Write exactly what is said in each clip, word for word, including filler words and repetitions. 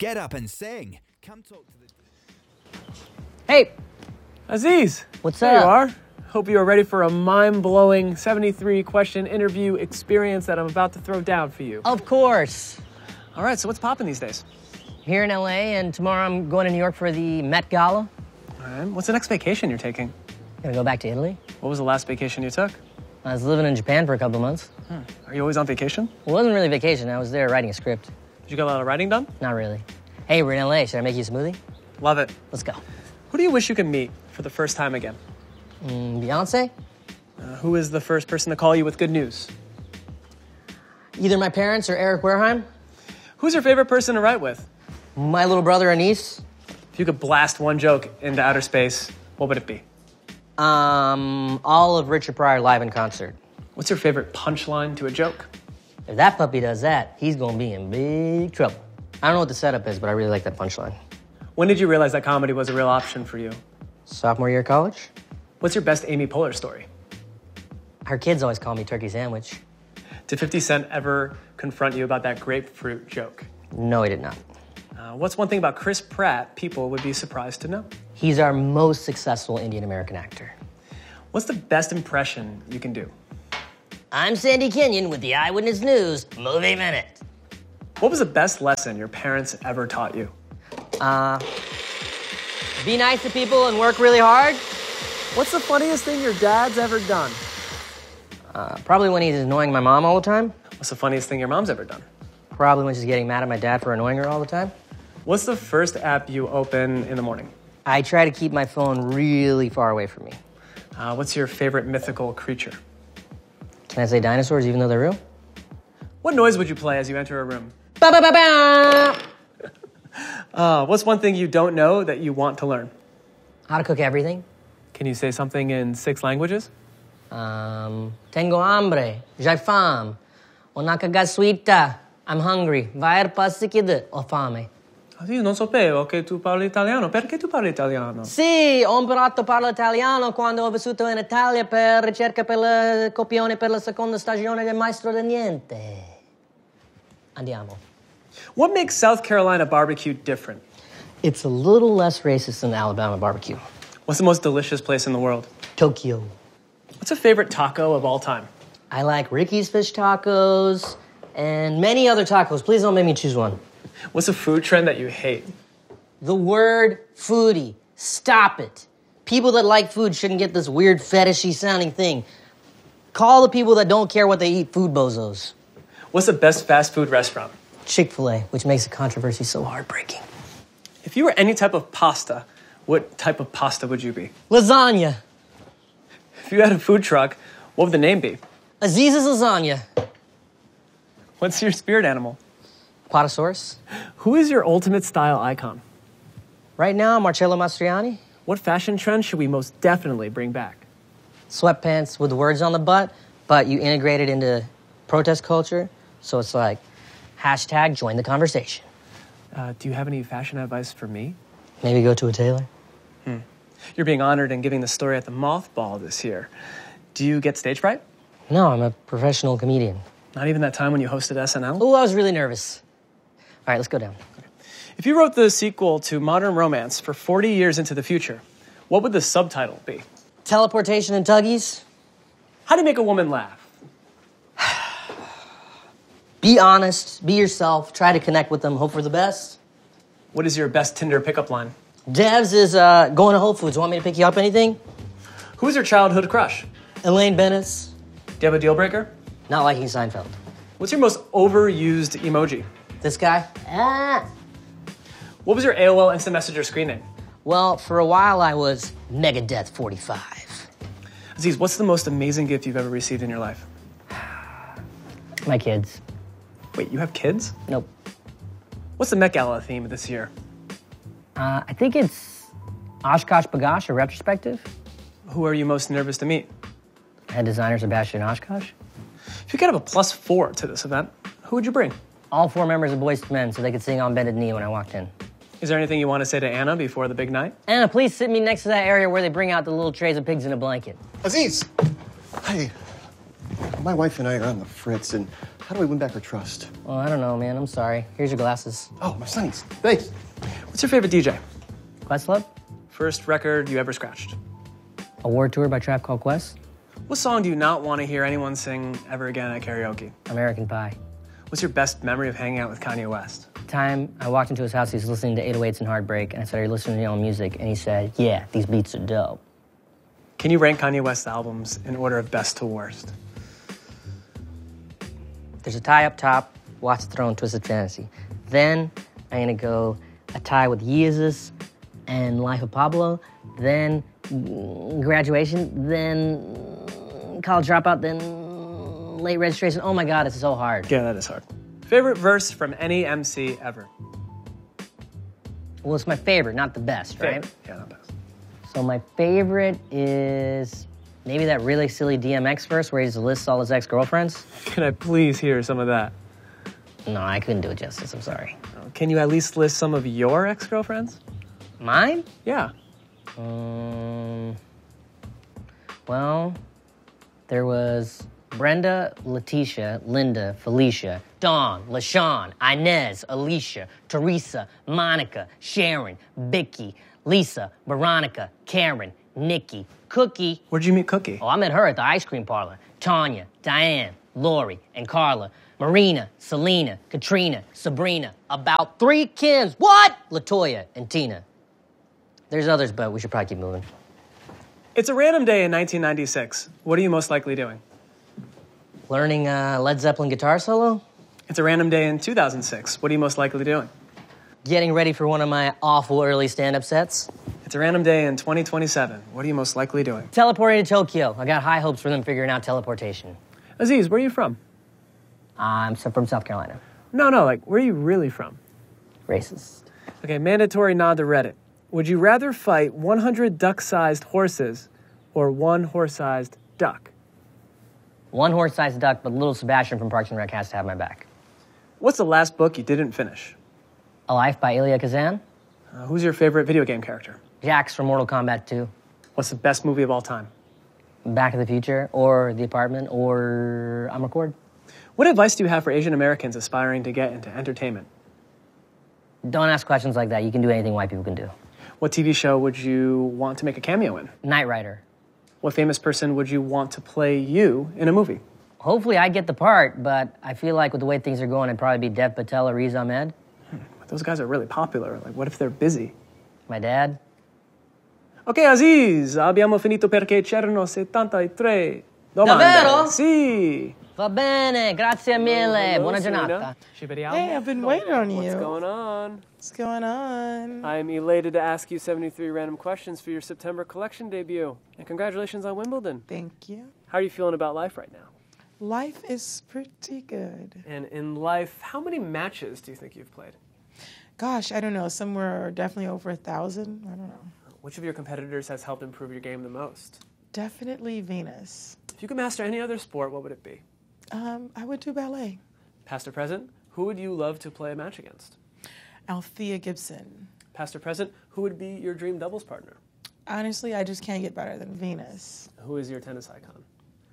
Get up and sing. Come talk to the... Hey! Aziz! What's there up? you are. Hope you are ready for a mind-blowing seventy-three question interview experience that I'm about to throw down for you. Of course. All right, so what's poppin' these days? Here in L A, and tomorrow I'm going to New York for the Met Gala. All right, what's the next vacation you're taking? Gonna go back to Italy. What was the last vacation you took? I was living in Japan for a couple months. Hmm. Are you always on vacation? It wasn't really vacation. I was there writing a script. Did you get a lot of writing done? Not really. Hey, we're in L A. Should I make you a smoothie? Love it. Let's go. Who do you wish you could meet for the first time again? Mm, Beyonce? Uh, who is the first person to call you with good news? Either my parents or Eric Wareheim. Who's your favorite person to write with? My little brother Anis. If you could blast one joke into outer space, what would it be? Um, all of Richard Pryor live in concert. What's your favorite punchline to a joke? If that puppy does that, he's gonna be in big trouble. I don't know what the setup is, but I really like that punchline. When did you realize that comedy was a real option for you? Sophomore year of college? What's your best Amy Poehler story? Her kids always call me Turkey Sandwich. Did fifty Cent ever confront you about that grapefruit joke? No, he did not. Uh, what's one thing about Chris Pratt people would be surprised to know? He's our most successful Indian American actor. What's the best impression you can do? I'm Sandy Kenyon with the Eyewitness News Movie Minute. What was the best lesson your parents ever taught you? Uh, be nice to people and work really hard. What's the funniest thing your dad's ever done? Uh, probably when he's annoying my mom all the time. What's the funniest thing your mom's ever done? Probably when she's getting mad at my dad for annoying her all the time. What's the first app you open in the morning? I try to keep my phone really far away from me. Uh, what's your favorite mythical creature? Can I say dinosaurs even though they're real? What noise would you play as you enter a room? Ba-ba-ba-ba! Uh, what's one thing you don't know that you want to learn? How to cook everything. Can you say something in six languages? Um, tengo hambre, j'ai fame, ho nakagasuita, I'm hungry, vai passikid, ho fame. Io non sapevo che tu parli italiano. Perché tu parli italiano? Sì, ho imparato a parlare italiano quando ho vissuto in Italia per ricerca per la copione per la seconda stagione del Maestro del Niente. Andiamo. What makes South Carolina barbecue different? It's a little less racist than Alabama barbecue. What's the most delicious place in the world? Tokyo. What's a favorite taco of all time? I like Ricky's fish tacos and many other tacos. Please don't make me choose one. What's a food trend that you hate? The word foodie. Stop it. People that like food shouldn't get this weird fetishy sounding thing. Call the people that don't care what they eat food bozos. What's the best fast food restaurant? Chick-fil-A, which makes the controversy so heartbreaking. If you were any type of pasta, what type of pasta would you be? Lasagna. If you had a food truck, what would the name be? Aziz's Lasagna. What's your spirit animal? Potosaurus. Who is your ultimate style icon? Right now, Marcello Mastroianni. What fashion trend should we most definitely bring back? Sweatpants with words on the butt, but you integrate it into protest culture, so it's like, hashtag join the conversation. Uh, do you have any fashion advice for me? Maybe go to a tailor. Hmm. You're being honored and giving the story at the Mothball this year. Do you get stage fright? No, I'm a professional comedian. Not even that time when you hosted S N L? Oh, I was really nervous. All right, let's go down. Okay. If you wrote the sequel to Modern Romance for forty years into the future, what would the subtitle be? Teleportation and Tuggies. How do you make a woman laugh? Be honest, be yourself, try to connect with them, hope for the best. What is your best Tinder pickup line? Devs is uh, going to Whole Foods. Want me to pick you up anything? Who's your childhood crush? Elaine Bennis. Do you have a deal breaker? Not liking Seinfeld. What's your most overused emoji? This guy? Ah. What was your A O L Instant Messenger screen name? Well, for a while I was Megadeth forty-five. Aziz, what's the most amazing gift you've ever received in your life? My kids. Wait, you have kids? Nope. What's the Met Gala theme this year? Uh, I think it's Oshkosh Bagosh, a retrospective. Who are you most nervous to meet? Head designer Sebastian Oshkosh. If you could have a plus four to this event, who would you bring? All four members of Boyz two Men so they could sing on bended knee when I walked in. Is there anything you want to say to Anna before the big night? Anna, please sit me next to that area where they bring out the little trays of pigs in a blanket. Aziz! Hey, my wife and I are on the fritz, and How do we win back her trust? Well, I don't know, man. I'm sorry. Here's your glasses. Oh, my sonnies. Thanks. What's your favorite D J? Questlove? First record you ever scratched? Award Tour by Trap Called Quest? What song do you not want to hear anyone sing ever again at karaoke? American Pie. What's your best memory of hanging out with Kanye West? The time I walked into his house, he was listening to eight oh eights and Heartbreak, and I said, "Are you listening to your own music?" And he said, "Yeah, these beats are dope." Can you rank Kanye West's albums in order of best to worst? There's a tie up top, Watch the Throne, Twisted Fantasy. Then I'm gonna go a tie with Yeezus and Life of Pablo. Then mm, Graduation. Then College Dropout. Then Late Registration. Oh my God, it's so hard. Yeah, that is hard. Favorite verse from any M C ever? Well, it's my favorite, not the best, right? Favorite. Yeah, not best. So my favorite is maybe that really silly D M X verse where he just lists all his ex-girlfriends. Can I please hear some of that? No, I couldn't do it justice, I'm sorry. Can you at least list some of your ex-girlfriends? Mine? Yeah. Um, well, there was Brenda, Letitia, Linda, Felicia, Dawn, LaShawn, Inez, Alicia, Teresa, Monica, Sharon, Vicky, Lisa, Veronica, Karen, Nikki, Cookie. Where'd you meet Cookie? Oh, I met her at the ice cream parlor. Tanya, Diane, Lori, and Carla. Marina, Selena, Katrina, Sabrina. About three Kims. What? Latoya and Tina. There's others, but we should probably keep moving. It's a random day in nineteen ninety-six. What are you most likely doing? Learning uh, Led Zeppelin guitar solo? It's a random day in two thousand six. What are you most likely doing? Getting ready for one of my awful early stand-up sets? It's a random day in twenty twenty-seven. What are you most likely doing? Teleporting to Tokyo. I got high hopes for them figuring out teleportation. Aziz, where are you from? I'm from South Carolina. No, no, like, where are you really from? Racist. Okay, mandatory nod to Reddit. Would you rather fight one hundred duck-sized horses or one horse-sized duck? One horse-sized duck, but little Sebastian from Parks and Rec has to have my back. What's the last book you didn't finish? A Life by Elia Kazan. Uh, who's your favorite video game character? Jax from Mortal Kombat two. What's the best movie of all time? Back to the Future, or The Apartment, or I'm Record. What advice do you have for Asian Americans aspiring to get into entertainment? Don't ask questions like that. You can do anything white people can do. What T V show would you want to make a cameo in? Knight Rider. What famous person would you want to play you in a movie? Hopefully I get the part, but I feel like with the way things are going, it'd probably be Dev Patel or Riz Ahmed. Hmm, but those guys are really popular. Like, what if they're busy? My dad. Ok, Aziz, abbiamo finito perché c'erano settantatré domande. Davvero? Sì. Va bene, grazie mille. Hello, Buona Serena. giornata. Hey, I've been waiting on you. What's going on? What's going on? I am elated to ask you seventy-three random questions for your September collection debut. And congratulations on Wimbledon. Thank you. How are you feeling about life right now? Life is pretty good. And in life, how many matches do you think you've played? Gosh, I don't know. Somewhere definitely over a thousand. I don't know. Which of your competitors has helped improve your game the most? Definitely Venus. If you could master any other sport, what would it be? Um, I would do ballet. Past or present, who would you love to play a match against? Althea Gibson. Past or present, who would be your dream doubles partner? Honestly, I just can't get better than Venus. Who is your tennis icon?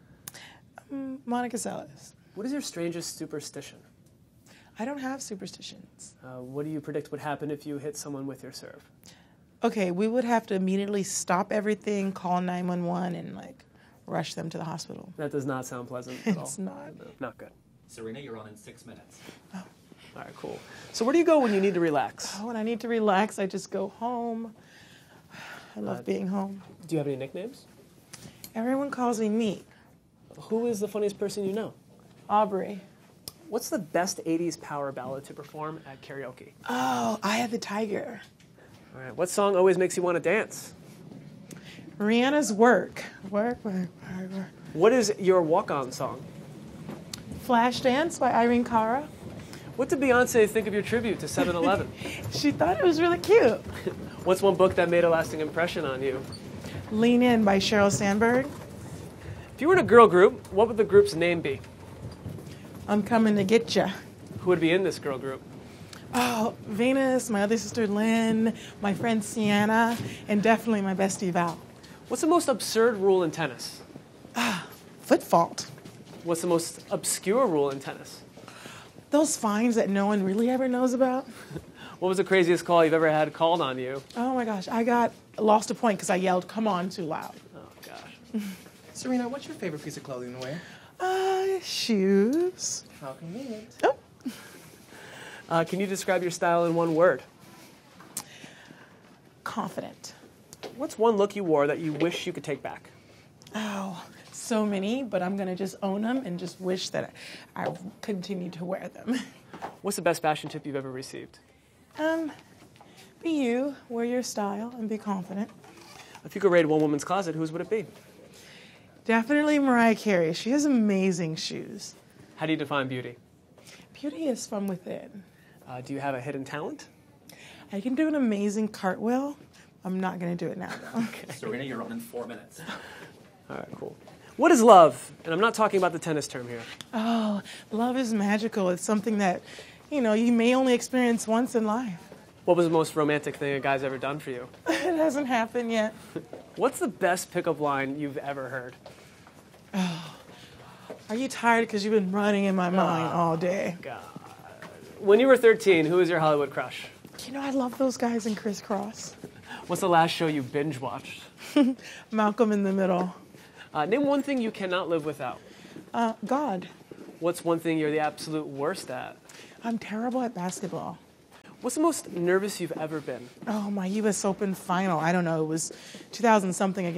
Um, Monica Seles. What is your strangest superstition? I don't have superstitions. Uh, what do you predict would happen if you hit someone with your serve? Okay, we would have to immediately stop everything, call nine one one, and like rush them to the hospital. That does not sound pleasant at all. It's not. No, not good. Serena, you're on in six minutes. Oh. All right, cool. So where do you go when you need to relax? Oh, when I need to relax, I just go home. I love Uh, being home. Do you have any nicknames? Everyone calls me Meat. Who is the funniest person you know? Aubrey. What's the best eighties power ballad to perform at karaoke? Oh, I Have the Tiger. All right, what song always makes you want to dance? Rihanna's Work. Work, work, work, work. What is your walk-on song? Flashdance by Irene Cara. What did Beyonce think of your tribute to seven eleven? She thought it was really cute. What's one book that made a lasting impression on you? Lean In by Sheryl Sandberg. If you were in a girl group, what would the group's name be? I'm Coming to Get Ya. Who would be in this girl group? Oh, Venus, my other sister Lynn, my friend Sienna, and definitely my bestie Val. What's the most absurd rule in tennis? Foot fault. What's the most obscure rule in tennis? those fines that no one really ever knows about. What was the craziest call you've ever had called on you? Oh my gosh, I got lost a point because I yelled, "Come on," too loud. Oh, gosh. Serena, what's your favorite piece of clothing to wear? Uh, shoes. How convenient. Oh, Uh, can you describe your style in one word? confident. What's one look you wore that you wish you could take back? Oh, so many, but I'm gonna just own them and just wish that I, I continued to wear them. What's the best fashion tip you've ever received? Um, be you, wear your style, and be confident. If you could raid one woman's closet, whose would it be? Definitely Mariah Carey. She has amazing shoes. How do you define beauty? Beauty is from within. Uh, do you have a hidden talent? I can do an amazing cartwheel. I'm not gonna do it now though. Serena, you're on in four minutes. All right, cool. What is love? And I'm not talking about the tennis term here. Oh, love is magical. It's something that, you know, you may only experience once in life. What was the most romantic thing a guy's ever done for you? It hasn't happened yet. What's the best pickup line you've ever heard? Are you tired because you've been running in my mind all day? God. When you were thirteen, who was your Hollywood crush? You know, I love those guys in Crisscross. What's the last show you binge watched? Malcolm in the Middle. Uh, name one thing you cannot live without. Uh, God. What's one thing you're the absolute worst at? I'm terrible at basketball. What's the most nervous you've ever been? Oh, my U S Open final. I don't know. It was two thousand something again.